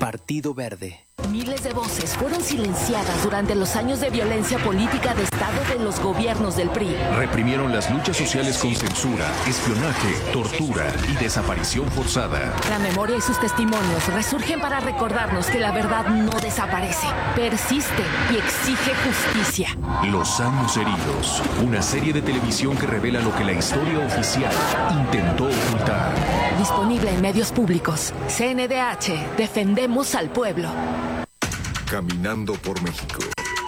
Partido Verde. Miles de voces fueron silenciadas durante los años de violencia política de Estado de los gobiernos del PRI. Reprimieron las luchas sociales con censura, espionaje, tortura y desaparición forzada. La memoria y sus testimonios resurgen para recordarnos que la verdad no desaparece, persiste y exige justicia. Los años heridos, una serie de televisión que revela lo que la historia oficial intentó ocultar. Disponible en medios públicos. CNDH, defendemos al pueblo. Caminando por México.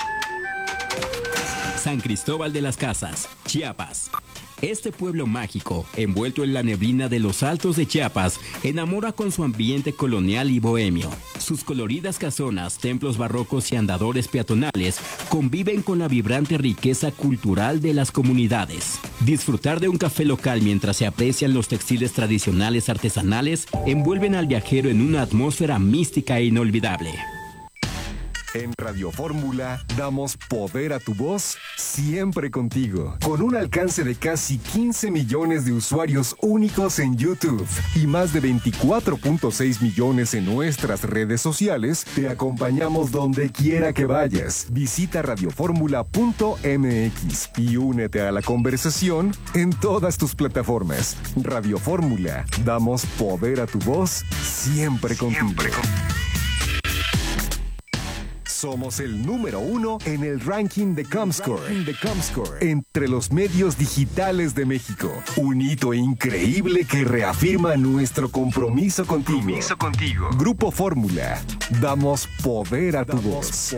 San Cristóbal de las Casas, Chiapas. Este pueblo mágico, envuelto en la neblina de los altos de Chiapas, enamora con su ambiente colonial y bohemio. Sus coloridas casonas, templos barrocos y andadores peatonales conviven con la vibrante riqueza cultural de las comunidades. Disfrutar de un café local mientras se aprecian los textiles tradicionales artesanales envuelven al viajero en una atmósfera mística e inolvidable. En Radio Fórmula damos poder a tu voz siempre contigo. Con un alcance de casi 15 millones de usuarios únicos en YouTube y más de 24.6 millones en nuestras redes sociales, te acompañamos donde quiera que vayas. Visita radioformula.mx y únete a la conversación en todas tus plataformas. Radio Fórmula, damos poder a tu voz siempre contigo. Somos el número 1 en el ranking de Comscore, entre los medios digitales de México. Un hito increíble que reafirma nuestro compromiso contigo. Grupo Fórmula, damos poder a tu voz.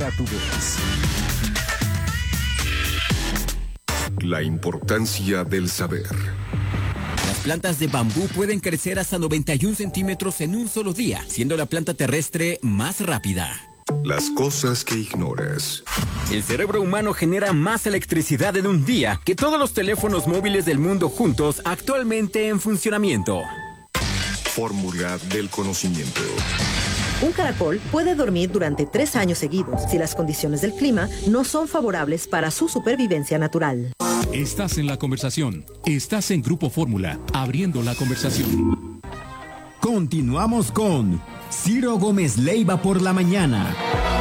La importancia del saber. Las plantas de bambú pueden crecer hasta 91 centímetros en un solo día, siendo la planta terrestre más rápida. Las cosas que ignoras. El cerebro humano genera más electricidad en un día que todos los teléfonos móviles del mundo juntos actualmente en funcionamiento. Fórmula del conocimiento. Un caracol puede dormir durante 3 años seguidos si las condiciones del clima no son favorables para su supervivencia natural. Estás en la conversación. Estás en Grupo Fórmula, abriendo la conversación. Continuamos con Ciro Gómez Leiva por la mañana.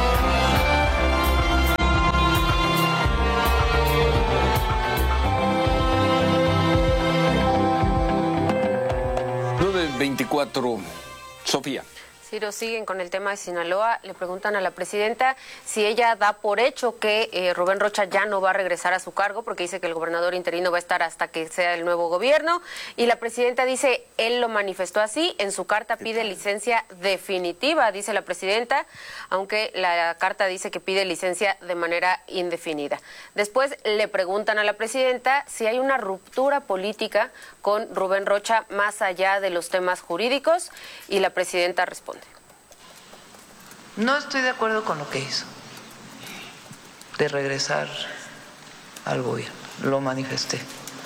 .24, Sofía. Ciro, siguen con el tema de Sinaloa. Le preguntan a la presidenta si ella da por hecho que Rubén Rocha ya no va a regresar a su cargo, porque dice que el gobernador interino va a estar hasta que sea el nuevo gobierno. Y la presidenta dice, él lo manifestó así, en su carta pide licencia definitiva, dice la presidenta, aunque la carta dice que pide licencia de manera indefinida. Después le preguntan a la presidenta si hay una ruptura política con Rubén Rocha más allá de los temas jurídicos, y la presidenta responde. No estoy de acuerdo con lo que hizo, de regresar al gobierno. Lo manifesté.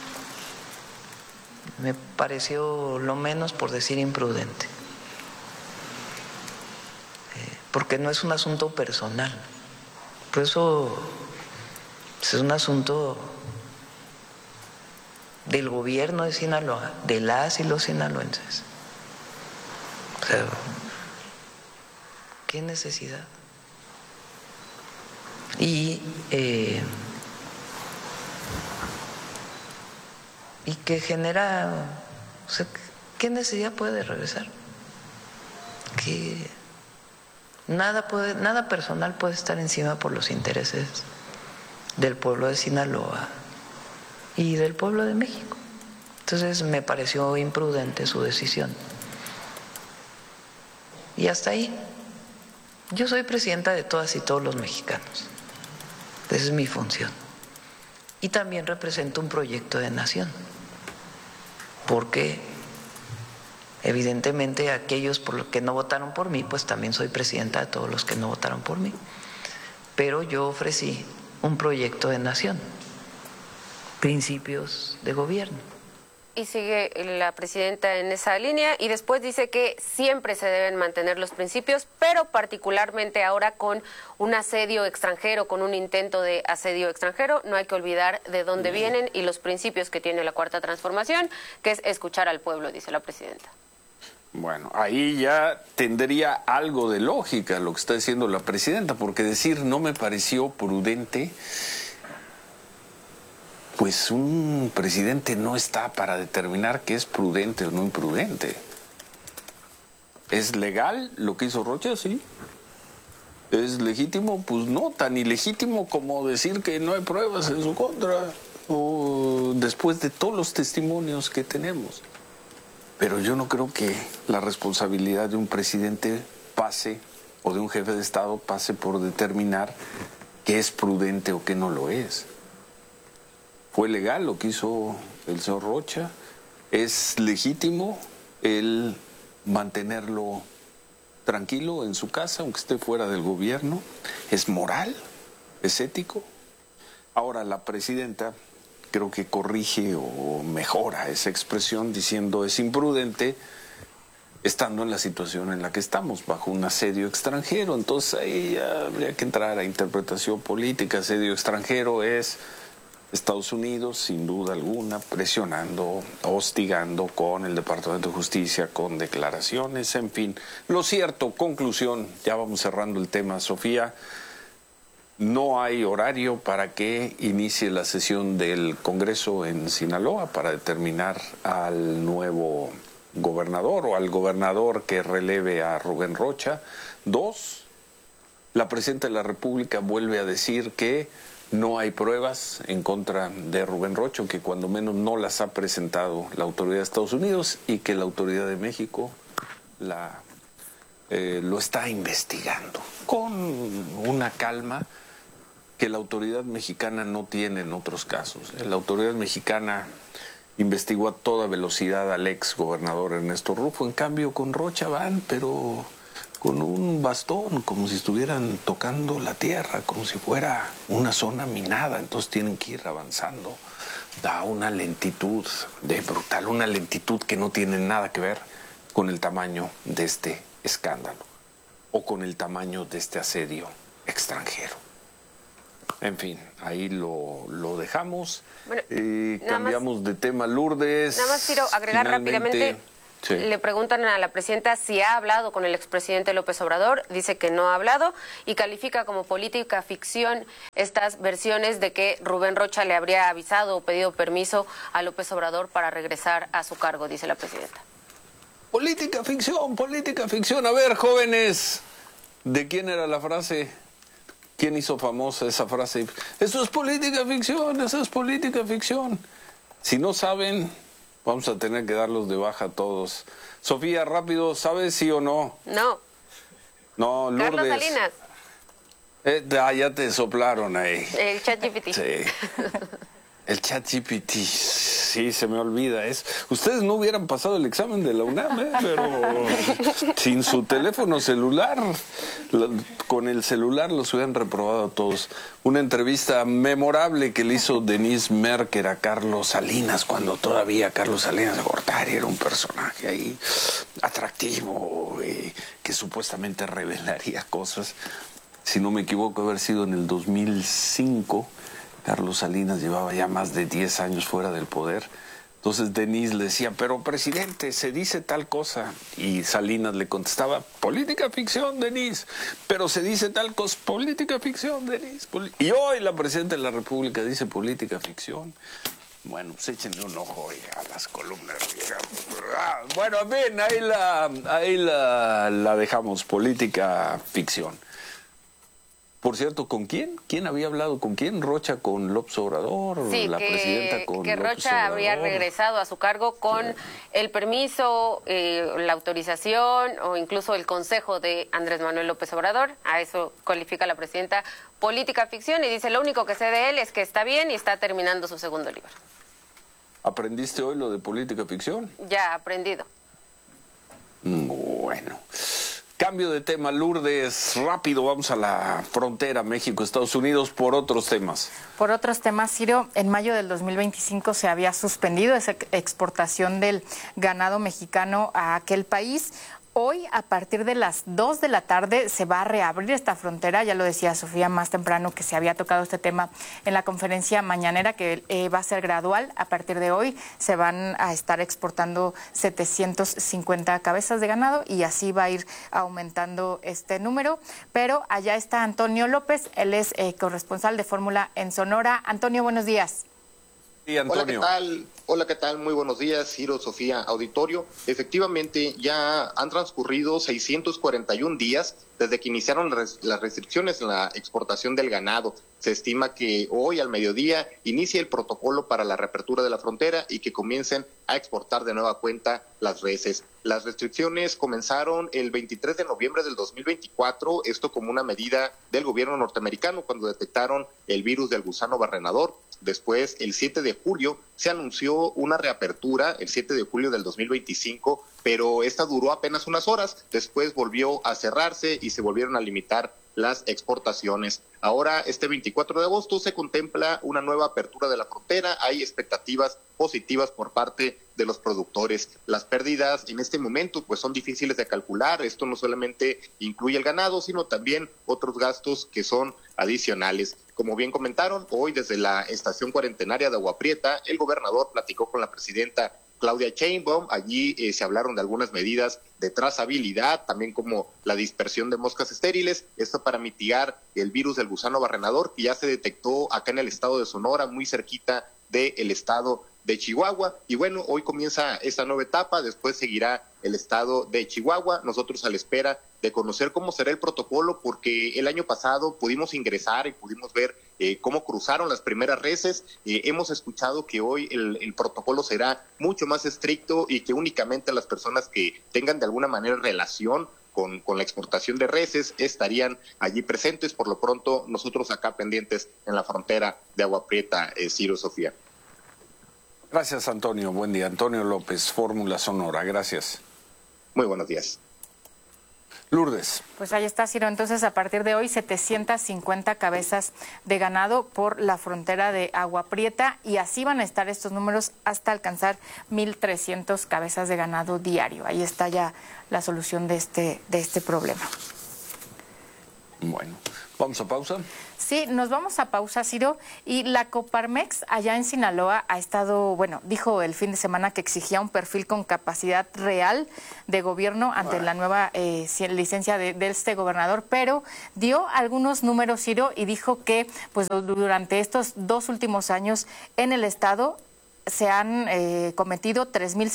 Me pareció lo menos, por decir, imprudente. Porque no es un asunto personal. Por eso es un asunto del gobierno de Sinaloa, de las y los sinaloenses. O sea, ¿qué necesidad? Y que genera, o sea, ¿qué necesidad puede regresar? Que nada personal puede estar encima por los intereses del pueblo de Sinaloa y del pueblo de México. Entonces me pareció imprudente su decisión. Y hasta ahí. Yo soy presidenta de todas y todos los mexicanos. Esa es mi función. Y también represento un proyecto de nación. Porque evidentemente aquellos por los que no votaron por mí, pues también soy presidenta de todos los que no votaron por mí. Pero yo ofrecí un proyecto de nación, principios de gobierno. Y sigue la presidenta en esa línea, y después dice que siempre se deben mantener los principios, pero particularmente ahora con un asedio extranjero, con un intento de asedio extranjero, no hay que olvidar de dónde vienen y los principios que tiene la Cuarta Transformación, que es escuchar al pueblo, dice la presidenta. Bueno, ahí ya tendría algo de lógica lo que está diciendo la presidenta, porque decir no me pareció prudente, pues un presidente no está para determinar qué es prudente o no imprudente. ¿Es legal lo que hizo Rocha? Sí. ¿Es legítimo? Pues no, tan ilegítimo como decir que no hay pruebas en su contra, o después de todos los testimonios que tenemos. Pero yo no creo que la responsabilidad de un presidente pase, o de un jefe de Estado pase por determinar qué es prudente o qué no lo es. ¿Fue legal lo que hizo el señor Rocha? ¿Es legítimo el mantenerlo tranquilo en su casa, aunque esté fuera del gobierno? ¿Es moral? ¿Es ético? Ahora, la presidenta creo que corrige o mejora esa expresión diciendo es imprudente estando en la situación en la que estamos, bajo un asedio extranjero. Entonces ahí ya habría que entrar a interpretación política. Asedio extranjero es Estados Unidos, sin duda alguna, presionando, hostigando con el Departamento de Justicia, con declaraciones, en fin. Lo cierto, conclusión, ya vamos cerrando el tema, Sofía. No hay horario para que inicie la sesión del Congreso en Sinaloa para determinar al nuevo gobernador o al gobernador que releve a Rubén Rocha. 2, la presidenta de la República vuelve a decir que no hay pruebas en contra de Rubén Rocha, que cuando menos no las ha presentado la autoridad de Estados Unidos y que la autoridad de México lo está investigando con una calma que la autoridad mexicana no tiene en otros casos. La autoridad mexicana investigó a toda velocidad al ex gobernador Ernesto Rufo. En cambio, con Rocha van, pero con un bastón, como si estuvieran tocando la tierra, como si fuera una zona minada. Entonces tienen que ir avanzando. Da una lentitud brutal, una lentitud que no tiene nada que ver con el tamaño de este escándalo o con el tamaño de este asedio extranjero. En fin, ahí lo dejamos. Bueno, cambiamos de tema, Lourdes. Nada más quiero agregar rápidamente. Sí. Le preguntan a la presidenta si ha hablado con el expresidente López Obrador. Dice que no ha hablado y califica como política ficción estas versiones de que Rubén Rocha le habría avisado o pedido permiso a López Obrador para regresar a su cargo, dice la presidenta. Política ficción, política ficción. A ver, jóvenes, ¿de quién era la frase? ¿Quién hizo famosa esa frase? Eso es política ficción, eso es política ficción. Si no saben, vamos a tener que darlos de baja a todos. Sofía, rápido, ¿sabes sí o no? No. No, Lourdes. Carlos Salinas. Ya te soplaron ahí. El ChatGPT. Sí. El ChatGPT, sí, se me olvida eso. Ustedes no hubieran pasado el examen de la UNAM, pero sin su teléfono celular, con el celular los hubieran reprobado a todos. Una entrevista memorable que le hizo Denise Merker a Carlos Salinas, cuando todavía Carlos Salinas de Gortari era un personaje ahí atractivo, que supuestamente revelaría cosas. Si no me equivoco, haber sido en el 2005... Carlos Salinas llevaba ya más de 10 años fuera del poder. Entonces Denise le decía, pero presidente, se dice tal cosa. Y Salinas le contestaba, política ficción, Denise. Pero se dice tal cosa, política ficción, Denise. Y hoy la presidenta de la República dice política ficción. Bueno, pues échenle un ojo a las columnas. Bueno, bien, ahí la dejamos, política ficción. Por cierto, ¿con quién? ¿Quién había hablado con quién? ¿Rocha con López Obrador? Sí, la presidenta con que López Rocha Obrador habría regresado a su cargo con el permiso, la autorización o incluso el consejo de Andrés Manuel López Obrador. A eso califica la presidenta política ficción y dice lo único que sé de él es que está bien y está terminando su segundo libro. ¿Aprendiste hoy lo de política ficción? Ya, aprendido. Bueno. Cambio de tema, Lourdes, rápido, vamos a la frontera México-Estados Unidos por otros temas. Por otros temas, Ciro, en mayo del 2025 se había suspendido esa exportación del ganado mexicano a aquel país. Hoy, a partir de las 2 de la tarde, se va a reabrir esta frontera. Ya lo decía Sofía más temprano, que se había tocado este tema en la conferencia mañanera, que va a ser gradual. A partir de hoy se van a estar exportando 750 cabezas de ganado y así va a ir aumentando este número. Pero allá está Antonio López, él es corresponsal de Fórmula en Sonora. Antonio, buenos días. Sí, Antonio. Hola, ¿qué tal? Hola, ¿qué tal? Muy buenos días, Ciro, Sofía, auditorio. Efectivamente, ya han transcurrido 641 días desde que iniciaron las restricciones en la exportación del ganado. Se estima que hoy al mediodía inicie el protocolo para la reapertura de la frontera y que comiencen a exportar de nueva cuenta las reses. Las restricciones comenzaron el 23 de noviembre del 2024, esto como una medida del gobierno norteamericano cuando detectaron el virus del gusano barrenador. Después, el 7 de julio, se anunció una reapertura, el 7 de julio del 2025, pero esta duró apenas unas horas. Después volvió a cerrarse y se volvieron a limitar las exportaciones. Ahora, este 24 de agosto, se contempla una nueva apertura de la frontera. Hay expectativas positivas por parte de los productores. Las pérdidas en este momento pues son difíciles de calcular. Esto no solamente incluye el ganado, sino también otros gastos que son adicionales. Como bien comentaron, hoy desde la estación cuarentenaria de Agua Prieta, el gobernador platicó con la presidenta Claudia Sheinbaum. Allí se hablaron de algunas medidas de trazabilidad, también como la dispersión de moscas estériles, esto para mitigar el virus del gusano barrenador, que ya se detectó acá en el estado de Sonora, muy cerquita del estado de Chihuahua. Y bueno, hoy comienza esta nueva etapa, después seguirá el estado de Chihuahua, nosotros a la espera de conocer cómo será el protocolo, porque el año pasado pudimos ingresar y pudimos ver cómo cruzaron las primeras reses. Hemos escuchado que hoy el protocolo será mucho más estricto y que únicamente las personas que tengan de alguna manera relación con la exportación de reses estarían allí presentes. Por lo pronto, nosotros acá pendientes en la frontera de Agua Prieta, Ciro, Sofía. Gracias, Antonio. Buen día. Antonio López, Fórmula Sonora. Gracias. Muy buenos días. Lourdes. Pues ahí está, Ciro. Entonces, a partir de hoy, 750 cabezas de ganado por la frontera de Agua Prieta, y así van a estar estos números hasta alcanzar 1,300 cabezas de ganado diario. Ahí está ya la solución de este problema. Bueno, ¿vamos a pausa? Sí, nos vamos a pausa, Ciro. Y la Coparmex allá en Sinaloa ha estado, dijo el fin de semana que exigía un perfil con capacidad real de gobierno ante la nueva licencia de este gobernador, pero dio algunos números, Ciro, y dijo que pues durante estos 2 últimos años en el estado se han cometido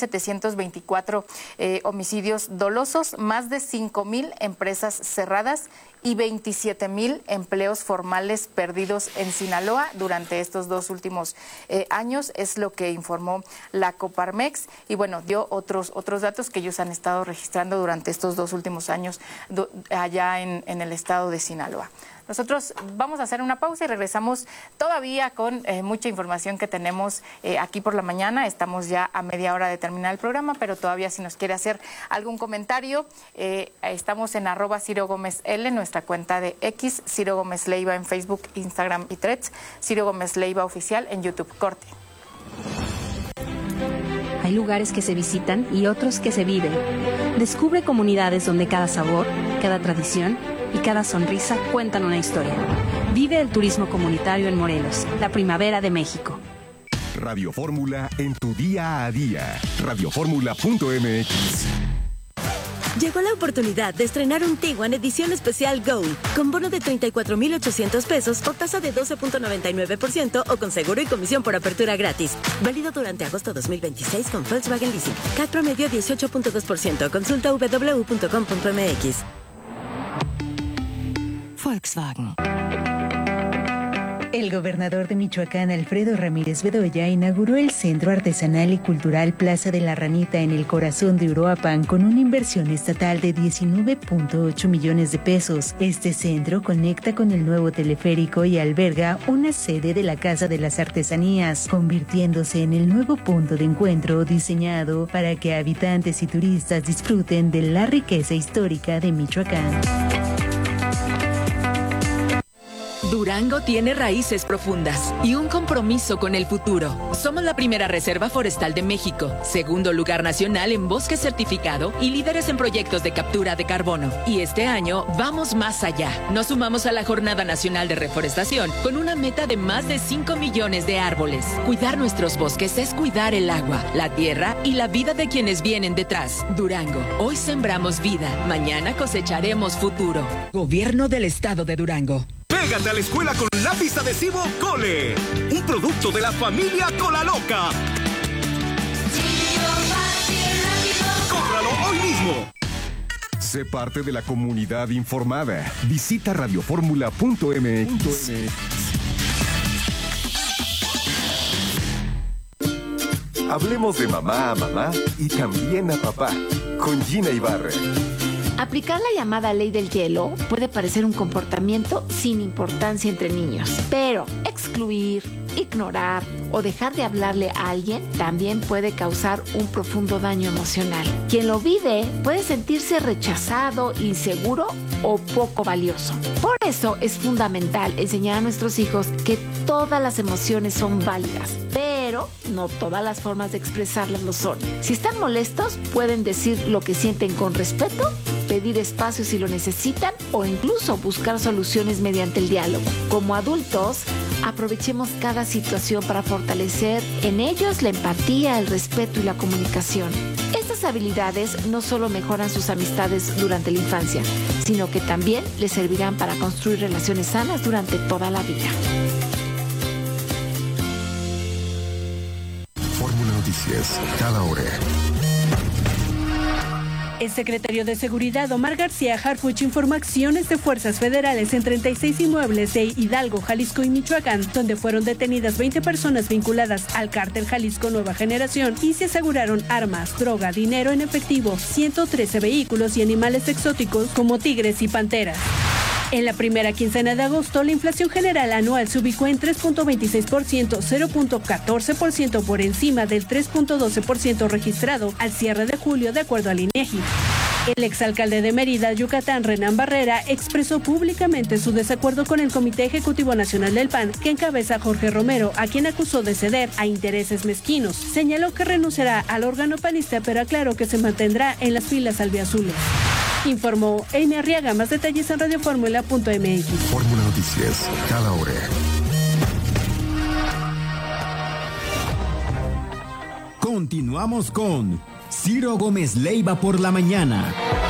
3,724 homicidios dolosos, más de 5,000 empresas cerradas y 27,000 empleos formales perdidos en Sinaloa durante estos 2 últimos años, es lo que informó la Coparmex. Y bueno, dio otros datos que ellos han estado registrando durante estos 2 últimos años allá en el estado de Sinaloa. Nosotros vamos a hacer una pausa y regresamos todavía con mucha información que tenemos aquí por la mañana. Estamos ya a media hora de terminar el programa, pero todavía si nos quiere hacer algún comentario, estamos en @CiroGómezL, nuestra cuenta de X, Ciro Gómez Leiva en Facebook, Instagram y Threads, Ciro Gómez Leiva Oficial en YouTube. Corte. Hay lugares que se visitan y otros que se viven. Descubre comunidades donde cada sabor, cada tradición y cada sonrisa cuentan una historia. Vive el turismo comunitario en Morelos, la primavera de México. Radio Fórmula en tu día a día. Radioformula.mx. Llegó la oportunidad de estrenar un Tiguan edición especial Gold, con bono de 34,800 pesos o tasa de 12.99% o con seguro y comisión por apertura gratis. Válido durante agosto 2026 con Volkswagen Leasing. CAT promedio 18.2%. Consulta www.com.mx. Volkswagen. El gobernador de Michoacán, Alfredo Ramírez Bedoya, inauguró el Centro Artesanal y Cultural Plaza de la Ranita en el corazón de Uruapan con una inversión estatal de 19.8 millones de pesos. Este centro conecta con el nuevo teleférico y alberga una sede de la Casa de las Artesanías, convirtiéndose en el nuevo punto de encuentro diseñado para que habitantes y turistas disfruten de la riqueza histórica de Michoacán. Durango tiene raíces profundas y un compromiso con el futuro. Somos la primera reserva forestal de México, segundo lugar nacional en bosque certificado y líderes en proyectos de captura de carbono. Y este año vamos más allá. Nos sumamos a la Jornada Nacional de Reforestación con una meta de más de 5 millones de árboles. Cuidar nuestros bosques es cuidar el agua, la tierra y la vida de quienes vienen detrás. Durango, hoy sembramos vida, mañana cosecharemos futuro. Gobierno del Estado de Durango. Pégate a la escuela con lápiz adhesivo Cole, un producto de la familia Colaloca. ¡Cómpralo hoy mismo! Sé parte de la comunidad informada. Visita radioformula.mx. Hablemos de mamá a mamá y también a papá, con Gina Ibarra. Aplicar la llamada ley del hielo puede parecer un comportamiento sin importancia entre niños, pero excluir, ignorar o dejar de hablarle a alguien también puede causar un profundo daño emocional. Quien lo vive puede sentirse rechazado, inseguro o poco valioso. Por eso es fundamental enseñar a nuestros hijos que todas las emociones son válidas, pero no todas las formas de expresarlas lo son. Si están molestos, pueden decir lo que sienten con respeto, pedir espacio si lo necesitan o incluso buscar soluciones mediante el diálogo. Como adultos, aprovechemos cada situación para fortalecer en ellos la empatía, el respeto y la comunicación. Estas habilidades no solo mejoran sus amistades durante la infancia, sino que también les servirán para construir relaciones sanas durante toda la vida. Fórmula Noticias, cada hora. El secretario de Seguridad, Omar García Harfuch, informó acciones de fuerzas federales en 36 inmuebles de Hidalgo, Jalisco y Michoacán, donde fueron detenidas 20 personas vinculadas al cártel Jalisco Nueva Generación y se aseguraron armas, droga, dinero en efectivo, 113 vehículos y animales exóticos como tigres y panteras. En la primera quincena de agosto, la inflación general anual se ubicó en 3.26%, 0.14% por encima del 3.12% registrado al cierre de julio, de acuerdo al INEGI. El exalcalde de Mérida, Yucatán, Renán Barrera, expresó públicamente su desacuerdo con el Comité Ejecutivo Nacional del PAN, que encabeza Jorge Romero, a quien acusó de ceder a intereses mezquinos. Señaló que renunciará al órgano panista, pero aclaró que se mantendrá en las filas albiazules. Informó Amy Arriaga. Más detalles en radioformula.mx. Fórmula Noticias, cada hora. Continuamos con Ciro Gómez Leiva por la mañana.